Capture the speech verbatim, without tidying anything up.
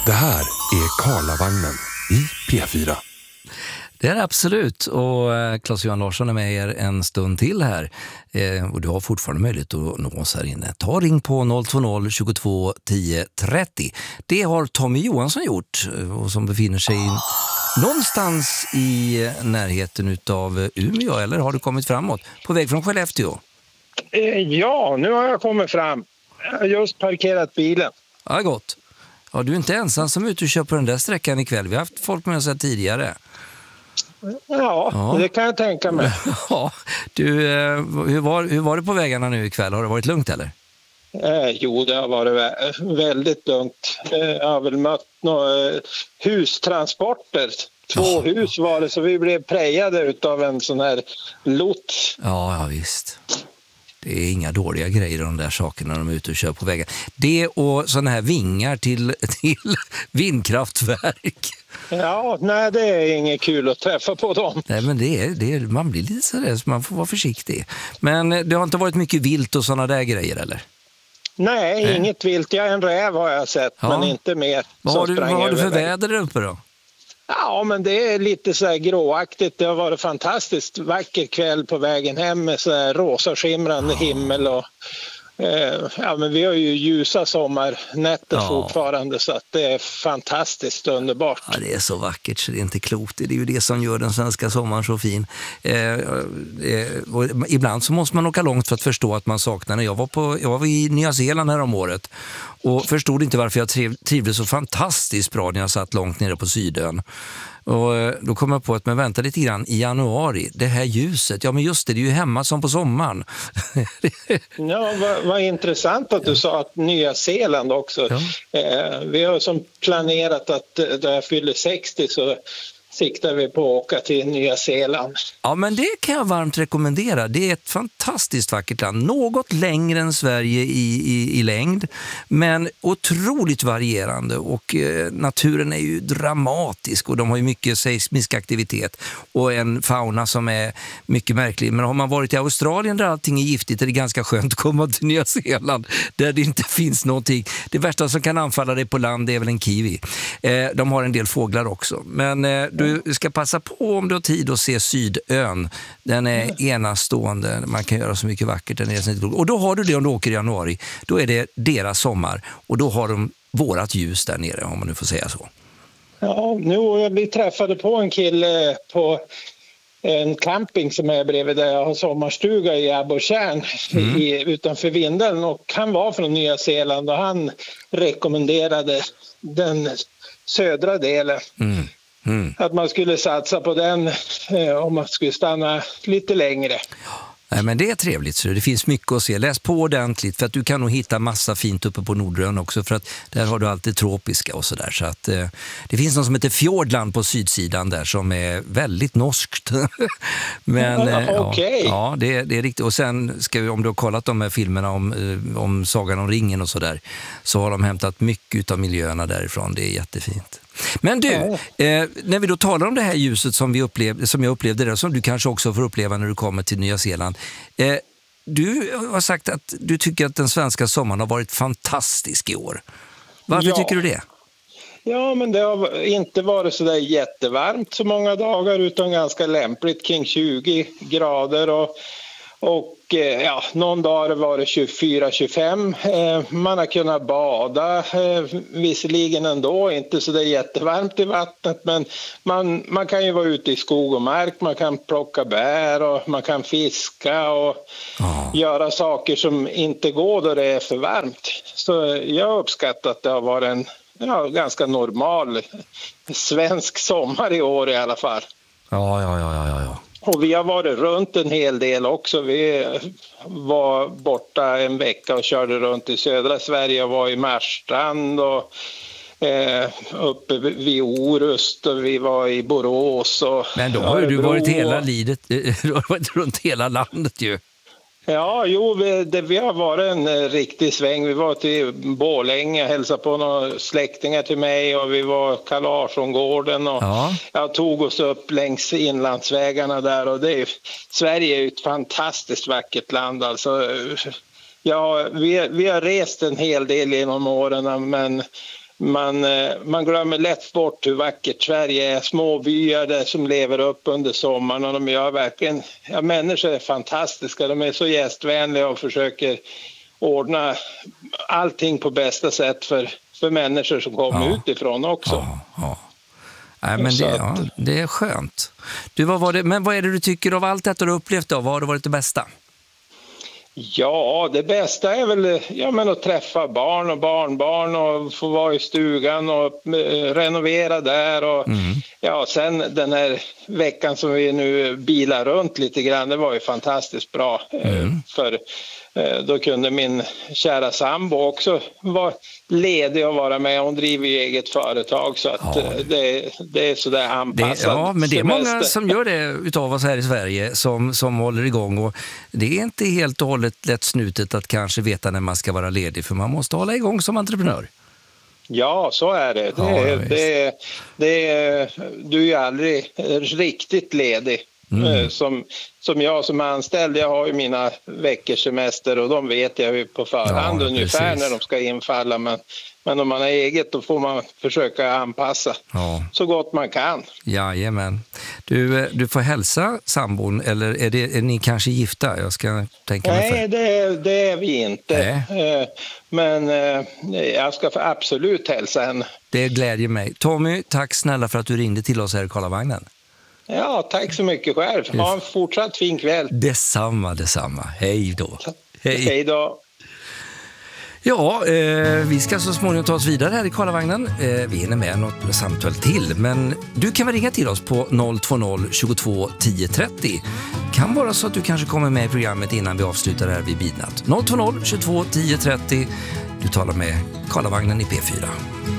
Det här är Karlavagnen i P fyra. Det är det absolut, och Claes-Johan Larsson är med er en stund till här eh, och du har fortfarande möjlighet att nå oss här inne. Ta ring på noll två noll tjugotvå tio trettio. Det har Tommy Johansson gjort och som befinner sig i, någonstans i närheten utav Umeå, eller har du kommit framåt på väg från Skellefteå? Ja, nu har jag kommit fram. Jag har just parkerat bilen. Ja, gott. Ja, du är inte ensam som är ute och kör på den där sträckan ikväll. Vi har haft folk med oss här tidigare. Ja, ja, det kan jag tänka mig. Ja, du, hur var, hur var det på vägarna nu ikväll? Har det varit lugnt eller? Eh, jo, det har varit vä- väldigt lugnt. Eh, jag har väl mött några eh, hustransporter. Två oh. hus var det, så vi blev prejade utav en sån här lots. Ja, ja visst. Det är inga dåliga grejer de där sakerna när de är ute och kör på vägen. Det och såna här vingar till, till vindkraftverk. Ja, nej, det är inget kul att träffa på dem. Nej, men det är, det är, man blir lite sådär så man får vara försiktig. Men det har inte varit mycket vilt och såna där grejer, eller? Nej, nej. Inget vilt. Jag en räv har jag sett, ja. Men inte mer. Vad har du, vad har du för väder där uppe då? Ja, men det är lite så här gråaktigt. Det har varit fantastiskt vacker kväll på vägen hem med så här rosa skimrande ja. himmel och eh, ja, men vi har ju ljusa sommarnätter ja. fortfarande, så att det är fantastiskt underbart. Ja, det är så vackert så det är inte klokt. Det är ju det som gör den svenska sommaren så fin. Eh, eh, och ibland så måste man åka långt för att förstå att man saknar den. Jag var, på, jag var i Nya Zeeland här om året och förstod inte varför jag triv, trivdes så fantastiskt bra när jag satt långt nere på Sydön. Och då kom jag på att man väntar lite grann i januari, det här ljuset, ja men just det, det är ju hemma som på sommaren. Ja, vad, vad intressant att du ja. sa att Nya Zeeland också. Ja. Eh, vi har som planerat att då jag fyller sextio så siktar vi på att åka till Nya Zeeland. Ja, men det kan jag varmt rekommendera. Det är ett fantastiskt vackert land. Något längre än Sverige i, i, i längd, men otroligt varierande. Och eh, naturen är ju dramatisk och de har ju mycket seismisk aktivitet och en fauna som är mycket märklig. Men har man varit i Australien där allting är giftigt är det ganska skönt att komma till Nya Zeeland där det inte finns någonting. Det värsta som kan anfalla dig på land är väl en kiwi. Eh, de har en del fåglar också. Men eh, du ska passa på om du har tid att se Sydön. Den är enastående. Man kan göra så mycket vackert. Den är och då har du det om du åker i januari. Då är det deras sommar. Och då har de vårat ljus där nere, om man nu får säga så. Ja, nu vi träffade på en kille på en camping som är bredvid där jag har sommarstuga i Abborrtjärn mm. i, utanför Vindeln. Och han var från Nya Zeeland och han rekommenderade den södra delen. Mm. Mm. Att man skulle satsa på den eh, om man skulle stanna lite längre. Nej, men det är trevligt, så det finns mycket att se. Läs på ordentligt för att du kan nog hitta massa fint uppe på Nordrön också, för att där har du alltid tropiska och sådär. Så att eh, det finns något som heter Fjordland på sydsidan där som är väldigt norskt. Men eh, ja, okay. ja det, det är riktigt. Och sen ska vi, om du har kollat de här filmerna om, eh, om Sagan om ringen och sådär, så har de hämtat mycket av miljöerna därifrån. Det är jättefint. Men du, eh, när vi då talar om det här ljuset som, vi upplevde, som jag upplevde det, som du kanske också får uppleva när du kommer till Nya Zeeland. Eh, du har sagt att du tycker att den svenska sommaren har varit fantastisk i år. Varför ja. tycker du det? Ja, men det har inte varit så där jättevarmt så många dagar, utan ganska lämpligt kring tjugo grader och Och ja, någon dag var det tjugofyra tjugofem. Man har kunnat bada, visserligen ändå, inte så det är jättevarmt i vattnet, men man, man kan ju vara ute i skog och mark, man kan plocka bär och man kan fiska och oh. göra saker som inte går då det är för varmt. Så jag uppskattar att det har varit en ja, ganska normal svensk sommar i år i alla fall. Ja, ja, ja, ja, ja. Och vi har varit runt en hel del också. Vi var borta en vecka och körde runt i södra Sverige och var i Marstrand och eh, uppe vid Orust och vi var i Borås. Och men då har ju du varit hela livet, du har varit runt hela landet ju. Ja, jo, vi, det, vi har varit en eh, riktig sväng. Vi var till Borlänge och hälsade på några släktingar till mig och vi var Karl Larsson-gården och ja. jag tog oss upp längs inlandsvägarna där och det är, Sverige är ju ett fantastiskt vackert land alltså. Ja, vi, vi har rest en hel del genom åren, men man, man glömmer lätt bort hur vackert Sverige är. Små byar där som lever upp under sommaren och de gör verkligen, ja, människor är fantastiska. De är så gästvänliga och försöker ordna allting på bästa sätt för, för människor som kommer ja. utifrån också. Ja, ja. Nej, men det, ja, det är skönt. Du, vad var det, men vad är det du tycker av allt detta du upplevt då? Vad har det varit det bästa? Ja, det bästa är väl ja, men att träffa barn och barnbarn och få vara i stugan och eh, renovera där. Och, mm. ja, sen den här veckan som vi nu bilar runt lite grann, det var ju fantastiskt bra. Mm. Eh, för eh, då kunde min kära sambo också vara ledig och vara med. Hon driver ju eget företag så att ja. eh, det, det är sådär anpassat. Det, ja, men det är semester. Många som gör det utav oss här i Sverige som, som håller igång, och det är inte helt och hållet lätt snutet att kanske veta när man ska vara ledig, för man måste hålla igång som entreprenör. Ja, så är det. det, ja, det, det du är ju aldrig riktigt ledig. Mm. Som, som jag som anställd, jag har ju mina veckors semester och de vet jag ju på förhand ja, ungefär precis. När de ska infalla, men, men om man har eget då får man försöka anpassa ja. Så gott man kan. Jajamän. Du, du får hälsa sambon, eller är, det, är ni kanske gifta? Jag ska tänka mig för. Nej, det, det är vi inte. Nej. Men jag ska absolut hälsa henne. Det glädjer mig. Tommy, tack snälla för att du ringde till oss här i Karlavagnen. Ja, tack så mycket själv. Ha en fortsatt fin kväll. Detsamma, detsamma. Hej då. Hej, Hej då. Ja, eh, vi ska så småningom ta oss vidare här i Karlavagnen. Eh, vi hinner med något samtal till, men du kan väl ringa till oss på noll två noll tjugotvå tio trettio. Kan vara så att du kanske kommer med i programmet innan vi avslutar här vid midnatt. noll två noll tjugotvå tio trettio. Du talar med Karlavagnen i P fyra.